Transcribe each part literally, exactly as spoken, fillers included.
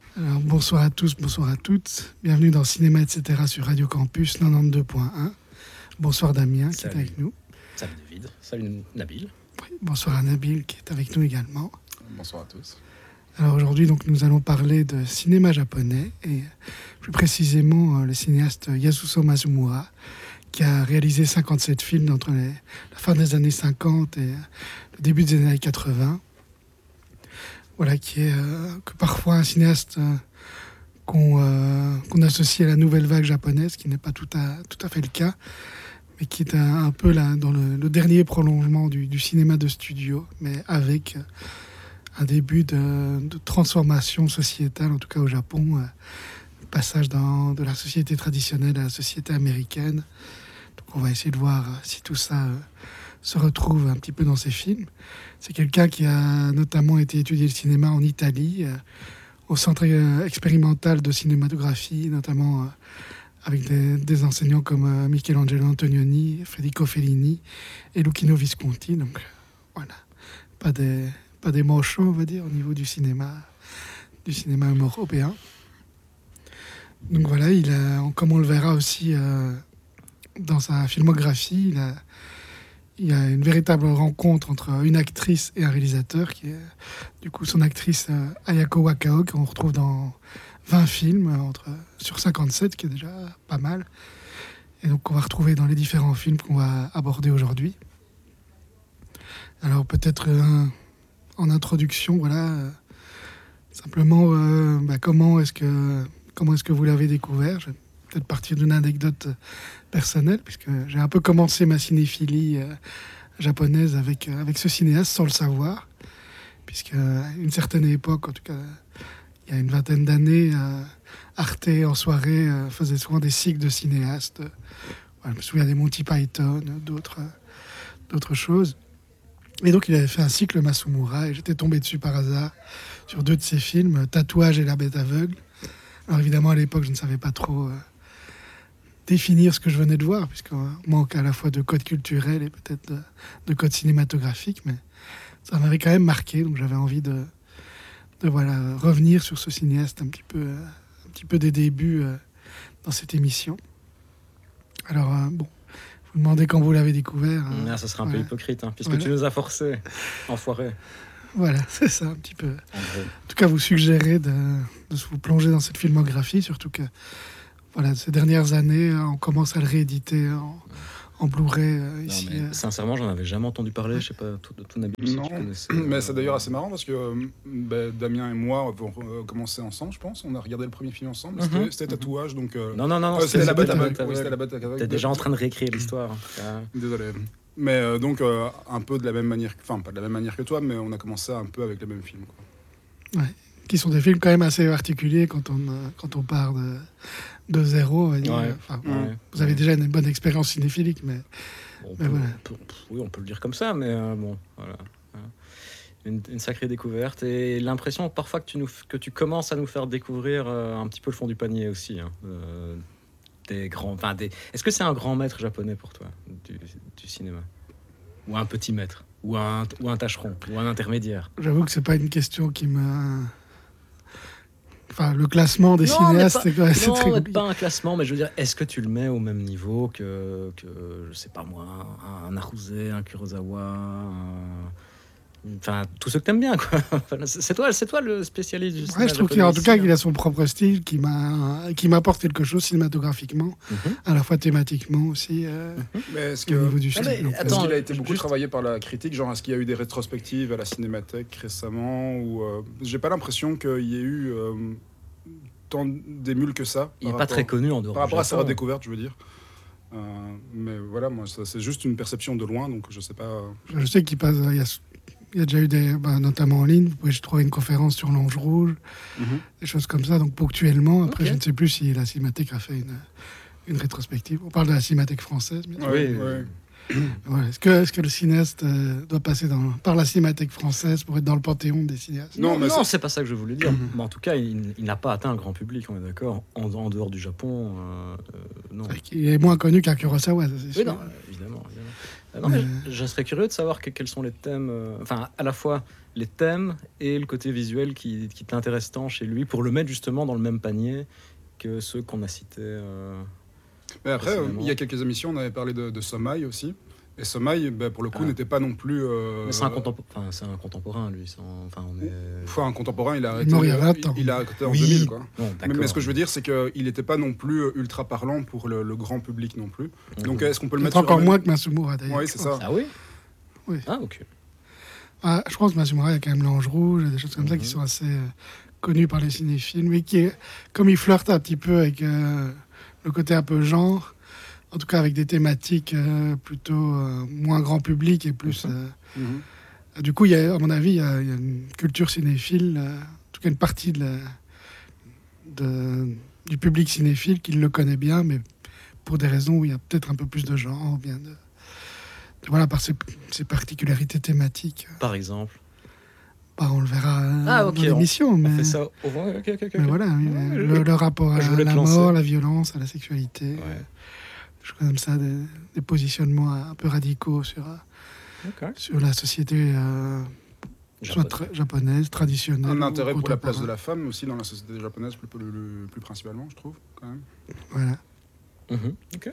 Alors, bonsoir à tous, bonsoir à toutes. Bienvenue dans Cinéma, et cetera sur Radio Campus quatre-vingt-douze point un. Bonsoir Damien qui Salut. est avec nous. Salut David. Salut Nabil. Oui, bonsoir à Nabil qui est avec nous également. Bonsoir à tous. Alors aujourd'hui, donc, nous allons parler de cinéma japonais et plus précisément le cinéaste Yasuzo Mazumura qui a réalisé cinquante-sept films entre les, la fin des années cinquante et le début des années quatre-vingts. Voilà, qui est euh, que parfois un cinéaste euh, qu'on, euh, qu'on associe à la nouvelle vague japonaise, qui n'est pas tout à, tout à fait le cas, mais qui est un, un peu là, dans le, le dernier prolongement du, du cinéma de studio, mais avec euh, un début de, de transformation sociétale, en tout cas au Japon, euh, passage dans, de la société traditionnelle à la société américaine. Donc on va essayer de voir euh, si tout ça euh, se retrouve un petit peu dans ses films. C'est quelqu'un qui a notamment été étudier le cinéma en Italie, euh, au centre euh, expérimental de cinématographie, notamment euh, avec des, des enseignants comme euh, Michelangelo Antonioni, Federico Fellini et Luchino Visconti. Donc euh, voilà, pas des, pas des mots chauds, on va dire, au niveau du cinéma, du cinéma européen. Donc voilà, il a, comme on le verra aussi euh, dans sa filmographie, il a Il y a une véritable rencontre entre une actrice et un réalisateur, qui est du coup son actrice euh, Ayako Wakao, qu'on retrouve dans vingt films entre, sur cinquante-sept, qui est déjà pas mal. Et donc on va retrouver dans les différents films qu'on va aborder aujourd'hui. Alors peut-être euh, en introduction, voilà, euh, simplement euh, bah, comment est-ce que comment est-ce que vous l'avez découvert ? Je vais peut-être partir d'une anecdote personnelle, puisque j'ai un peu commencé ma cinéphilie euh, japonaise avec, euh, avec ce cinéaste sans le savoir, puisque euh, à une certaine époque, en tout cas il y a une vingtaine d'années, euh, Arte en soirée euh, faisait souvent des cycles de cinéastes. Voilà, je me souviens des Monty Python, d'autres, euh, d'autres choses. Et donc il avait fait un cycle Masumura, et j'étais tombé dessus par hasard sur deux de ses films, Tatouage et La Bête aveugle. Alors évidemment à l'époque je ne savais pas trop euh, définir ce que je venais de voir, puisqu'on manque à la fois de code culturel et peut-être de, de code cinématographique, mais ça m'avait quand même marqué, donc j'avais envie de, de voilà, revenir sur ce cinéaste un petit peu, un petit peu des débuts euh, dans cette émission. Alors, euh, bon, vous demandez quand vous l'avez découvert. Hein, ah, ça serait un voilà. peu hypocrite, hein, puisque Voilà. tu nous as forcés, enfoiré. Voilà, c'est ça, un petit peu. En gros. En tout cas, vous suggérez de, de vous plonger dans cette filmographie, surtout que voilà, ces dernières années, on commence à le rééditer en, en Blu-ray euh, Non, ici. mais euh. sincèrement, j'en avais jamais entendu parler. Je sais pas, tout, tout Nabil, si Non, tu connaissais. mais c'est d'ailleurs assez marrant parce que euh, bah, Damien et moi avons euh, commencé ensemble, je pense. On a regardé le premier film ensemble. C'était, Mhm. c'était Tatouage, donc. euh, Non, non, non, non, euh, c'était la bête Bête aveugle. aveugle. Oui, c'était la bête aveugle. T'es déjà en train de réécrire l'histoire. hein. Désolé. Mais euh, donc euh, un peu de la même manière, enfin pas de la même manière que toi, mais on a commencé un peu avec les mêmes films. Quoi. Ouais, qui sont des films quand même assez particuliers quand on, euh, quand on part de, de zéro. On va dire. Ouais. Enfin, Ouais. vous avez déjà une bonne expérience cinéphilique, mais Bon, on Mais peut- voilà. on peut- oui, on peut le dire comme ça, mais euh, bon, voilà. Hein. Une, une sacrée découverte et l'impression parfois que tu, nous, que tu commences à nous faire découvrir euh, un petit peu le fond du panier aussi. Hein. Euh, des grands, enfin des... Est-ce que c'est un grand maître japonais pour toi du, du cinéma ? Ou un petit maître ? Ou un, ou un tâcheron ? Ou un intermédiaire ? j'avoue que c'est pas une question qui me... Enfin, le classement des Non, cinéastes, mais c'est, quand même- c'est Non, très mais compliqué. pas un classement, mais je veux dire, est-ce que tu le mets au même niveau que, que je sais pas moi, un, un Naruse, un Kurosawa, un... Enfin, tous ceux que t'aimes bien, quoi. Enfin, c'est c'est toi, c'est toi le spécialiste du cinéma Ouais, je trouve japonais qu'en tout ici, cas, hein. qu'il a son propre style qui, m'a, qui m'apporte quelque chose cinématographiquement, Mhm. à la fois thématiquement aussi, euh, Mais est-ce au que niveau du Ah, style. mais Donc, euh, est-ce attends, qu'il a été beaucoup juste- travaillé par la critique, genre est-ce qu'il y a eu des rétrospectives à la Cinémathèque récemment ou euh, j'ai pas l'impression qu'il y ait eu euh, tant d'émules que ça. Il n'est par pas rapport- très connu en dehors Par du rapport à sa Japon. redécouverte, je veux dire. Euh, mais voilà, moi, ça, c'est juste une perception de loin, donc je sais pas. euh, Je sais qu'il passe, il y a, il y a déjà eu des, bah, notamment en ligne, vous pouvez trouver une conférence sur l'Ange Rouge, des choses comme ça, donc ponctuellement. Après, Ok. je ne sais plus si la Cinémathèque a fait une, une rétrospective. On parle de la Cinémathèque française, bien sûr. Oui, Oui, oui. Ouais. Est-ce, que, est-ce que le cinéaste euh, doit passer dans, par la Cinémathèque française pour être dans le panthéon des cinéastes ? Non, Non, mais non, ça- c'est pas ça que je voulais dire. Mhm. Mais en tout cas, il, il n'a pas atteint un grand public, on est d'accord. En, en dehors du Japon, euh, euh, non. Il est moins connu qu'un Kurosawa, ça, c'est Oui, sûr. non, euh, évidemment. évidemment. Non, mais je, je serais curieux de savoir que, quels sont les thèmes, euh, enfin, à la fois les thèmes et le côté visuel qui, qui t'intéresse tant chez lui, pour le mettre justement dans le même panier que ceux qu'on a cités. Euh, Mais après, euh, il y a quelques émissions, on avait parlé de, de Sommeil aussi. Et Sommeil, ben, pour le coup, ah. n'était pas non plus. Euh... Mais c'est un, contempor... enfin, c'est un contemporain, lui. Sans... Enfin, on est... enfin, un contemporain, il a arrêté, non, il, a il, il a arrêté en oui. deux mille. Quoi. Non, mais, mais ce que je veux dire, c'est qu'il n'était pas non plus ultra parlant pour le, le grand public non plus. Mmh. Donc, est-ce qu'on peut le mettre encore sur moins même... que Masumura, d'ailleurs. Oui, c'est ça. Ah oui Oui. Ah, ok. Ah, je pense que Masumura, il y a quand même l'Ange Rouge, des choses comme mmh. ça qui sont assez euh, connues par les cinéphiles, mais qui, est, comme il flirte un petit peu avec euh, le côté un peu genre, en tout cas avec des thématiques euh, plutôt euh, moins grand public et plus... Euh, mmh. Du coup, il y a, à mon avis, il y a, il y a une culture cinéphile, euh, en tout cas une partie de la, de, du public cinéphile qui le connaît bien, mais pour des raisons où il y a peut-être un peu plus de genre, ou bien de, de, voilà, par ses, ses particularités thématiques. Par exemple bah, on le verra ah, dans okay, l'émission. On, mais, on fait ça au moins. Okay, okay, okay. Mais voilà, oui, ouais, le, je, le rapport à la mort, lancer. La violence, à la sexualité. Ouais. Je trouve comme ça des, des positionnements un peu radicaux sur, okay. sur la société euh, soit tra- japonaise, traditionnelle. Un intérêt pour la place de la femme aussi dans la société japonaise, plus, plus, plus, plus principalement, je trouve, quand même. Voilà. Mm-hmm. Ok.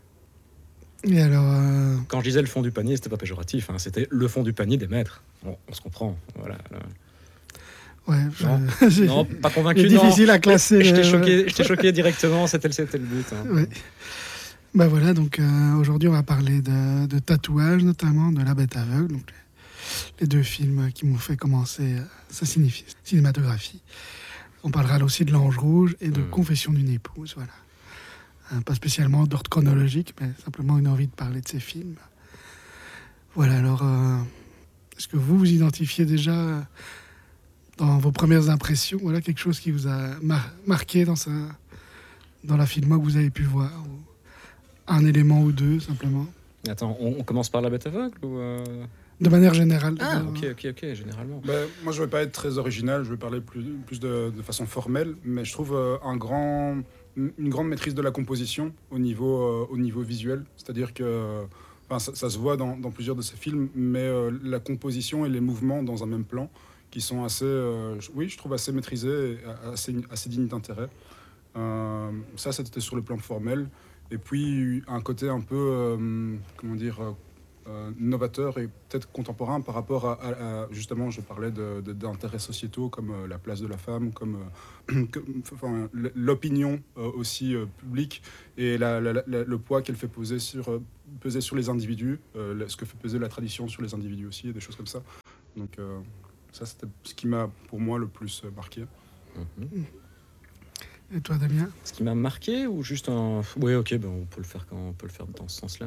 Et alors, euh... quand je disais le fond du panier, c'était pas péjoratif, hein, c'était le fond du panier des maîtres. Bon, on se comprend, voilà. Là. Ouais, non, je... non, pas convaincu. C'est difficile non. à classer. Je t'ai euh... choqué, je t'ai choqué directement, c'était, c'était le but. Hein. Ouais. Ben voilà, donc euh, aujourd'hui on va parler de, de tatouage, notamment de La Bête aveugle, donc les, les deux films qui m'ont fait commencer euh, sa cinématographie. On parlera aussi de L'Ange Rouge et de mmh. Confession d'une épouse, voilà. Pas spécialement d'ordre chronologique, mais simplement une envie de parler de ces films. Voilà, alors, euh, est-ce que vous vous identifiez déjà dans vos premières impressions, voilà, quelque chose qui vous a mar- marqué dans, sa, dans la filmo que vous avez pu voir, ou un élément ou deux, simplement? Attends, on, on commence par La Bête aveugle ou euh... De manière générale. Ah, ok, ok, ok, généralement. Bah, moi, je ne vais pas être très original, je vais parler plus, plus de, de façon formelle, mais je trouve euh, un grand... une grande maîtrise de la composition au niveau, euh, au niveau visuel. C'est-à-dire que enfin, ça, ça se voit dans, dans plusieurs de ces films, mais euh, la composition et les mouvements dans un même plan qui sont assez, euh, oui, je trouve assez maîtrisés et assez, assez dignes d'intérêt. Euh, ça, c'était sur le plan formel. Et puis, un côté un peu, euh, comment dire, euh, novateur et peut-être contemporain par rapport à, à, à justement, je parlais de, de, d'intérêts sociétaux comme euh, la place de la femme, comme, euh, que, enfin, l'opinion euh, aussi euh, publique et la, la, la, le poids qu'elle fait poser sur, euh, peser sur les individus, euh, ce que fait peser la tradition sur les individus aussi, et des choses comme ça. Donc euh, ça, c'était ce qui m'a, pour moi, le plus marqué. Mm-hmm. Et toi, Damien? Ce qui m'a marqué ou juste un... Oui, ok, ben on peut le faire quand on peut le faire dans ce sens-là.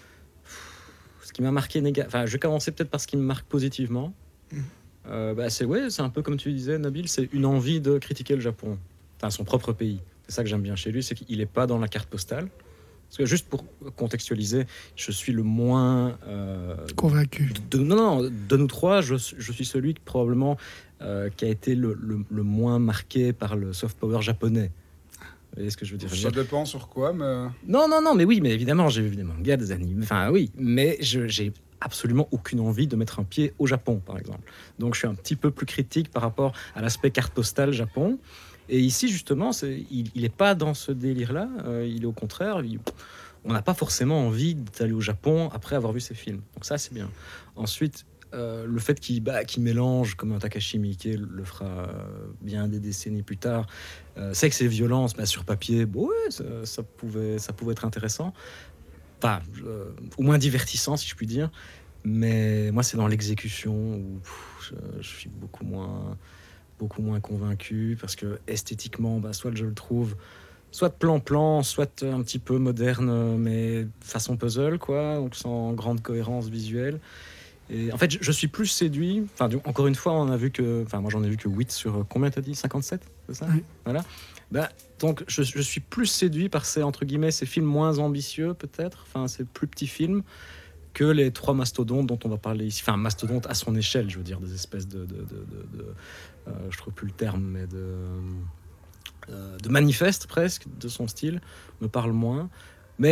Ce qui m'a marqué négativement, enfin, je vais commencer peut-être par ce qui me marque positivement. Mmh. Euh, bah, c'est ouais, c'est un peu comme tu disais, Nabil, c'est une envie de critiquer le Japon, enfin son propre pays. C'est ça que j'aime bien chez lui, c'est qu'il n'est pas dans la carte postale. Parce que juste pour contextualiser, je suis le moins euh, convaincu. De, de, non, non, de nous trois, je, je suis celui qui probablement euh, qui a été le, le, le moins marqué par le soft power japonais. Vous voyez ce que je veux dire? Ça dépend sur quoi, mais... Non, non, non, mais oui, mais évidemment, j'ai vu des mangas, des animes, enfin oui, mais je, j'ai absolument aucune envie de mettre un pied au Japon, par exemple. Donc je suis un petit peu plus critique par rapport à l'aspect carte postale Japon. Et ici, justement, c'est, il n'est pas dans ce délire-là, euh, il est au contraire, il, on n'a pas forcément envie d'aller au Japon après avoir vu ces films. Donc ça, c'est bien. Ensuite, Euh, le fait qu'il, bah, qu'il mélange, comme un Takashi Miike le fera bien des décennies plus tard, euh, c'est que ces violences, bah, sur papier, bon, ouais, ça, ça, pouvait, ça pouvait être intéressant. Enfin, euh, au moins divertissant, si je puis dire. Mais moi, c'est dans l'exécution où pff, je, je suis beaucoup moins, beaucoup moins convaincu, parce que esthétiquement, bah, soit je le trouve soit plan-plan, soit un petit peu moderne, mais façon puzzle, quoi, donc sans grande cohérence visuelle. Et en fait, je suis plus séduit. Enfin, encore une fois, on a vu que. Enfin, moi, j'en ai vu que huit sur. Combien t'as dit? cinquante-sept, c'est ça? Oui. Voilà. Bah, donc, je, je suis plus séduit par ces, entre guillemets, ces films moins ambitieux, peut-être. Enfin, ces plus petits films que les trois mastodontes dont on va parler ici. Enfin, mastodontes à son échelle, je veux dire, des espèces de. de, de, de, de euh, je trouve plus le terme, mais de. Euh, de manifeste presque, de son style, me parle moins. Mais.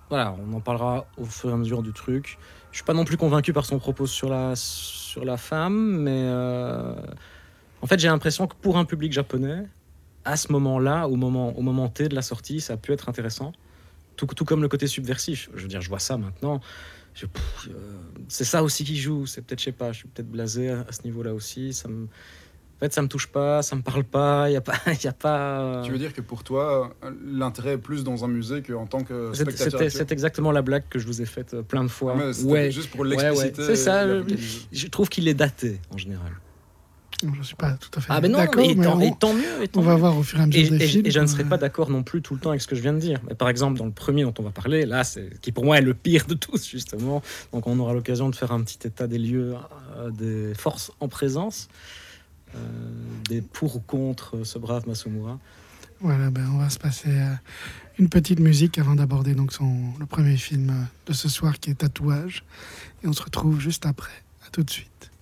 voilà, on en parlera au fur et à mesure du truc. Je suis pas non plus convaincu par son propos sur la, sur la femme, mais euh, en fait, j'ai l'impression que pour un public japonais, à ce moment-là, au moment, au moment T de la sortie, ça a pu être intéressant. Tout, tout comme le côté subversif. Je veux dire, je vois ça maintenant. Je, pff, euh, c'est ça aussi qui joue. C'est peut-être, je sais pas, je suis peut-être blasé à, à ce niveau-là aussi. Ça me, en fait, ça me touche pas, ça me parle pas. Il y a pas, il y a pas. Tu veux dire que pour toi, l'intérêt est plus dans un musée qu'en tant que C'est- spectateur C'était, actuel? c'est exactement la blague que je vous ai faite euh, plein de fois. Ouais, c'était Ouais, juste pour ouais, ouais. l'expliciter. C'est ça. et la Je, vocaliser. je trouve qu'il est daté en général. Je ne suis pas tout à fait Ah, mais non, d'accord, mais, mais tant, on, et tant mieux. Et tant on va mieux. voir au fur et à mesure Et, des et- films. et je ne quoi. serais pas d'accord non plus tout le temps avec ce que je viens de dire. Mais par exemple, dans le premier dont on va parler, là, c'est, qui pour moi est le pire de tous, justement. Donc on aura l'occasion de faire un petit état des lieux, euh, des forces en présence, euh, des pour ou contre ce brave Masumura. Voilà, ben, on va se passer euh, une petite musique avant d'aborder donc son, le premier film euh, de ce soir qui est Tatouage. Et on se retrouve juste après. À tout de suite.